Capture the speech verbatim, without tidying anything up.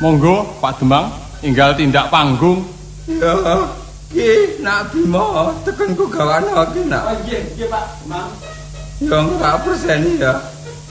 Monggo Pak Demang, inggal tindak panggung. Ya, ki nak Bima tekan ku gawane iki nak. Oh nggih, nggih Pak Demang. Ya enggak persen ya.